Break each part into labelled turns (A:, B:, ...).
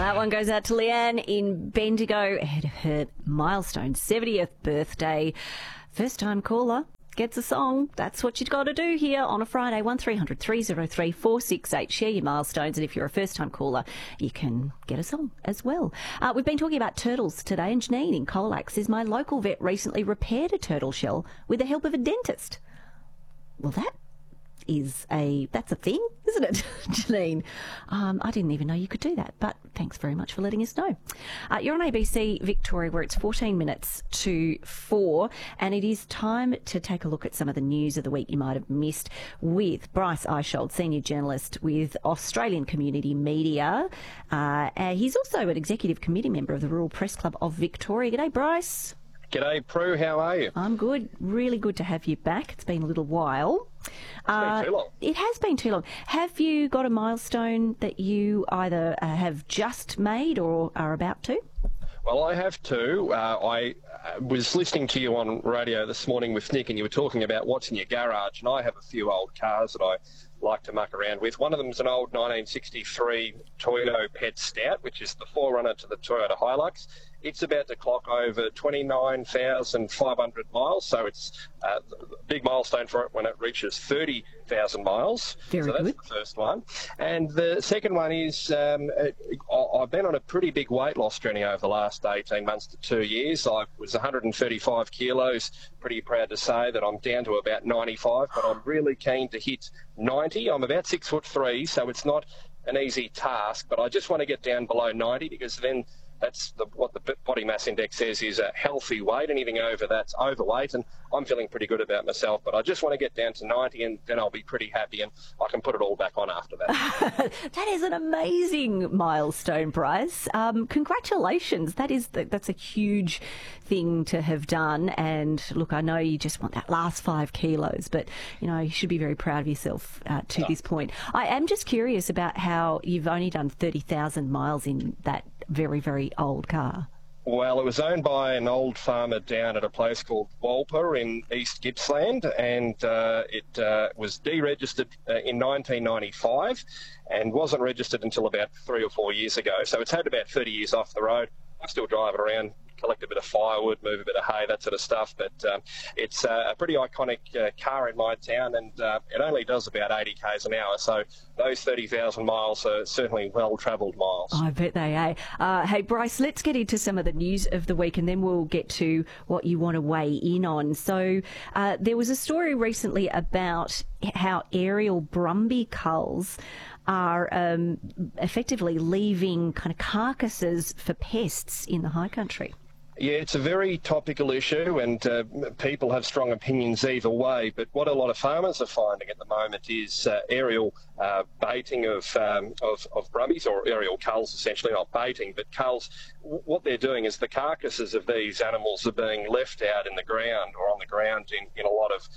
A: That one goes out to Leanne in Bendigo ahead of her milestone 70th birthday. First time caller gets a song. That's what you've got to do here on a Friday. 1300 303 468. Share your milestones, and if you're a first time caller, you can get a song as well. We've been talking about turtles today, and Janine in Colac says my local vet recently repaired a turtle shell with the help of a dentist. Well, that's a thing, isn't it, Janine? I didn't even know you could do that, but thanks very much for letting us know. You're on ABC Victoria, where it's 14 minutes to 4, and it is time to take a look at some of the news of the week you might have missed with Bryce Eishold, senior journalist with Australian Community Media. He's also an executive committee member of the Rural Press Club of Victoria. G'day, Bryce.
B: G'day, Prue. How are you?
A: I'm good. Really good to have you back. It's been a little while.
B: It's been too long.
A: It has been too long. Have you got a milestone that you either have just made or are about to?
B: Well, I have two. I was listening to you on radio this morning with Nick, and you were talking about what's in your garage, and I have a few old cars that I like to muck around with. One of them is an old 1963 Toyota Pet Scout, which is the forerunner to the Toyota Hilux. It's about to clock over 29,500 miles, so it's a big milestone for it when it reaches 30,000 miles.
A: Very
B: so that's
A: good.
B: The first one. And the second one is I've been on a pretty big weight loss journey over the last 18 months to 2 years. I was 135 kilos. Pretty proud to say that I'm down to about 95, but I'm really keen to hit 90. I'm about 6'3", so it's not an easy task, but I just want to get down below 90, because then that's what the body mass index says is a healthy weight. Anything over that's overweight, and I'm feeling pretty good about myself, but I just want to get down to 90, and then I'll be pretty happy, and I can put it all back on after that.
A: That is an amazing milestone, Bryce. Congratulations. That's a huge thing to have done, and look, I know you just want that last 5 kilos, but you should be very proud of yourself to this point. I am just curious about how you've only done 30,000 miles in that very, very old car.
B: Well, it was owned by an old farmer down at a place called Walper in East Gippsland, and it was deregistered in 1995 and wasn't registered until about 3 or 4 years ago. So it's had about 30 years off the road. I still drive it around, collect a bit of firewood, move a bit of hay, that sort of stuff. But it's a pretty iconic car in my town, and it only does about 80 k's an hour. So those 30,000 miles are certainly well-travelled miles.
A: I bet they are. Hey, Bryce, let's get into some of the news of the week, and then we'll get to what you want to weigh in on. So there was a story recently about how aerial Brumby culls are effectively leaving kind of carcasses for pests in the high country.
B: Yeah, it's a very topical issue, and people have strong opinions either way. But what a lot of farmers are finding at the moment is aerial baiting of brumbies, or aerial culls, essentially, not baiting, but culls. What they're doing is the carcasses of these animals are being left out in the ground, or on the ground in a lot of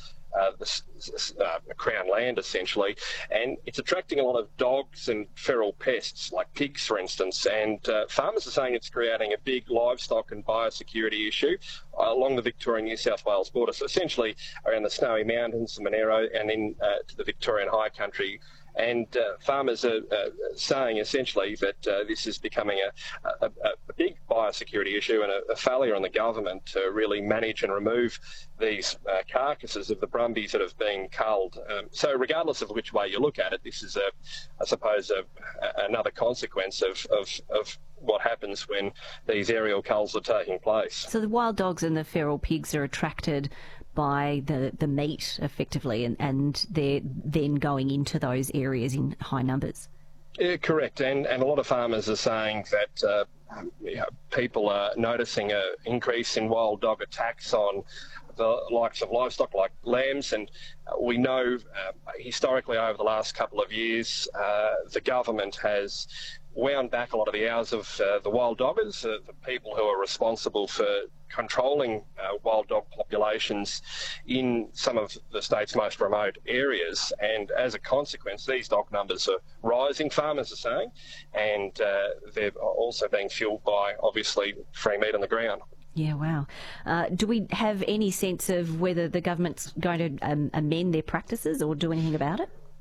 B: the Crown land, essentially, and it's attracting a lot of dogs and feral pests like pigs, for instance, and farmers are saying it's creating a big livestock and biosecurity issue along the Victoria-New South Wales border, so essentially around the Snowy Mountains, the Monero, and in to the Victorian High Country. And farmers are saying essentially that this is becoming a big biosecurity issue and a failure on the government to really manage and remove these carcasses of the brumbies that have been culled. So regardless of which way you look at it, this is, I suppose, another consequence of what happens when these aerial culls are taking place.
A: So the wild dogs and the feral pigs are attracted by the meat, effectively, and they're then going into those areas in high numbers.
B: Yeah, correct. And a lot of farmers are saying that people are noticing an increase in wild dog attacks on the likes of livestock like lambs, and we know historically over the last couple of years the government has wound back a lot of the hours of the wild doggers, the people who are responsible for controlling wild dog populations in some of the state's most remote areas, and as a consequence these dog numbers are rising, farmers are saying, and they're also being fuelled by obviously free meat on the ground.
A: Yeah, wow. Do we have any sense of whether the government's going to amend their practices or do anything about it?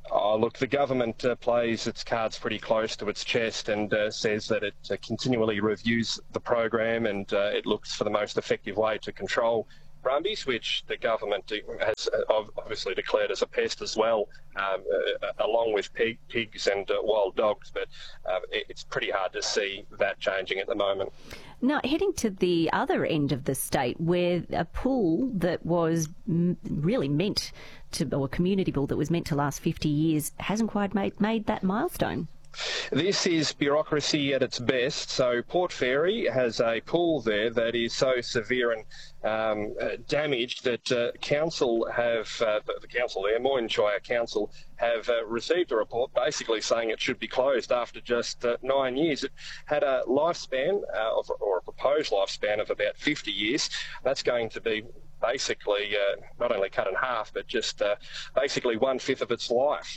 B: Oh, look, the government plays its cards pretty close to its chest and says that it continually reviews the program and it looks for the most effective way to control brumbies, which the government has obviously declared as a pest as well, along with pigs and wild dogs. But it's pretty hard to see that changing at the moment.
A: Now, heading to the other end of the state, where a pool that was really meant to, or a community pool that was meant to last 50 years, hasn't quite made that milestone.
B: This is bureaucracy at its best. So Port Fairy has a pool there that is so severe and damaged that council have, the council there, Moyne Shire Council, have received a report basically saying it should be closed after just 9 years. It had a lifespan, or a proposed lifespan of about 50 years. That's going to be basically not only cut in half, but just basically 1/5 of its life.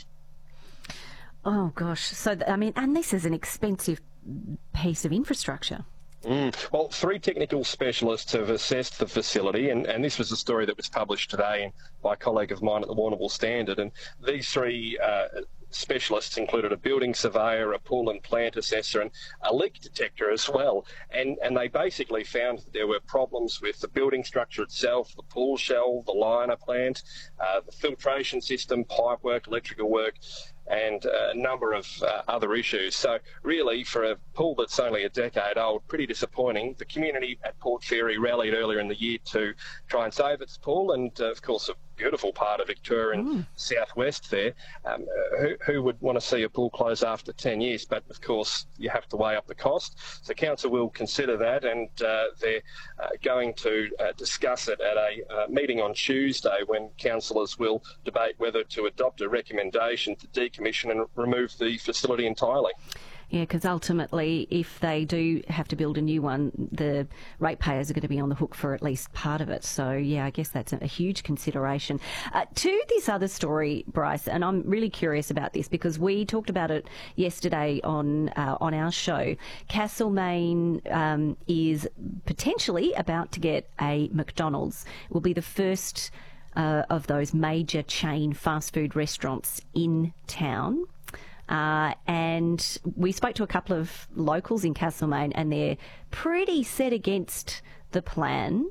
A: Oh, gosh. So, I mean, and this is an expensive piece of infrastructure.
B: Well, 3 technical specialists have assessed the facility, and this was a story that was published today by a colleague of mine at the Warrnambool Standard, and these 3 specialists included a building surveyor, a pool and plant assessor, and a leak detector as well. And they basically found that there were problems with the building structure itself, the pool shell, the liner plant, the filtration system, pipework, electrical work, and a number of other issues. So really, for a pool that's only a decade old, pretty disappointing. The community at Port Fairy rallied earlier in the year to try and save its pool, and of course a beautiful part of Victoria and southwest there. Who would want to see a pool close after 10 years? But of course you have to weigh up the cost. So council will consider that, and they're going to discuss it at a meeting on Tuesday, when councillors will debate whether to adopt a recommendation to decommission and remove the facility entirely.
A: Yeah, because ultimately, if they do have to build a new one, the ratepayers are going to be on the hook for at least part of it. So, yeah, I guess that's a huge consideration. To this other story, Bryce, and I'm really curious about this because we talked about it yesterday on our show. Castlemaine is potentially about to get a McDonald's. It will be the first of those major chain fast food restaurants in town. And we spoke to a couple of locals in Castlemaine, and they're pretty set against the plan.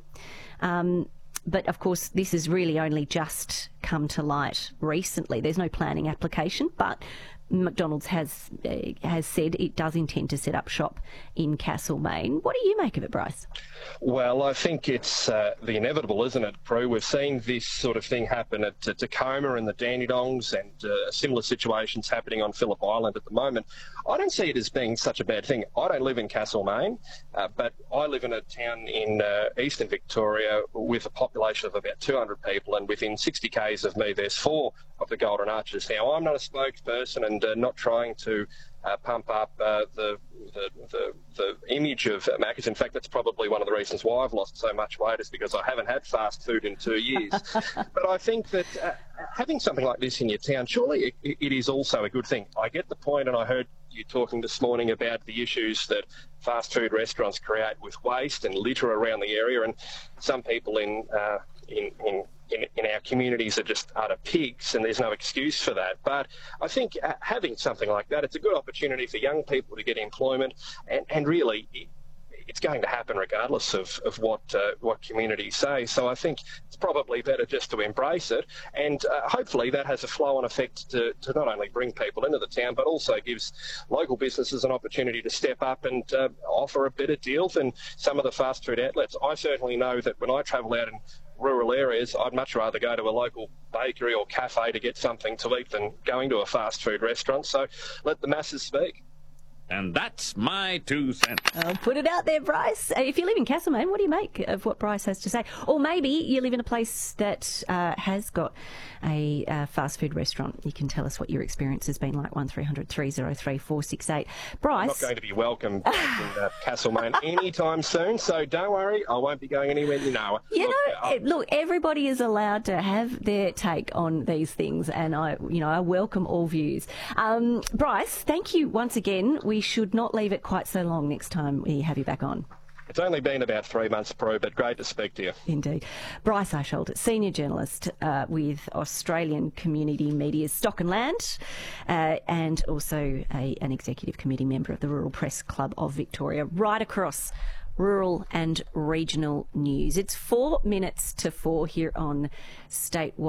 A: But of course, this has really only just come to light recently. There's no planning application, but McDonald's has said it does intend to set up shop in Castlemaine. What do you make of it, Bryce?
B: Well, I think it's the inevitable, isn't it, Prue? We've seen this sort of thing happen at Tacoma and the Dandenongs, and similar situations happening on Phillip Island at the moment. I don't see it as being such a bad thing. I don't live in Castlemaine, but I live in a town in eastern Victoria with a population of about 200 people, and within 60 k's of me there's 4 of the Golden Arches. Now, I'm not a spokesperson and not trying to pump up the image of Macca's. In fact, that's probably one of the reasons why I've lost so much weight, is because I haven't had fast food in 2 years. But I think that having something like this in your town, surely it is also a good thing. I get the point, and I heard you talking this morning about the issues that fast food restaurants create with waste and litter around the area, and some people in our communities are just utter pigs, and there's no excuse for that. But I think having something like that, it's a good opportunity for young people to get employment, and really it's going to happen regardless of what communities say. So I think it's probably better just to embrace it, and hopefully that has a flow-on effect to not only bring people into the town, but also gives local businesses an opportunity to step up and offer a better deal than some of the fast food outlets. I certainly know that when I travel out in rural areas, I'd much rather go to a local bakery or cafe to get something to eat than going to a fast food restaurant. So let the masses speak.
C: And that's my 2 cents.
A: I'll put it out there, Bryce. If you live in Castlemaine, what do you make of what Bryce has to say? Or maybe you live in a place that has got a fast food restaurant. You can tell us what your experience has been like. 1300 303 468. Bryce,
B: I'm not going to be welcome back in Castlemaine anytime soon, so don't worry, I won't be going anywhere near Noah.
A: Look, everybody is allowed to have their take on these things, and I welcome all views. Bryce, thank you once again. We should not leave it quite so long next time we have you back on.
B: It's only been about 3 months, Prue, but great to speak to you.
A: Indeed. Bryce Eichholt, senior journalist with Australian Community Media's Stock and Land, and also an executive committee member of the Rural Press Club of Victoria, right across rural and regional news. It's 4 minutes to 4 here on Statewide.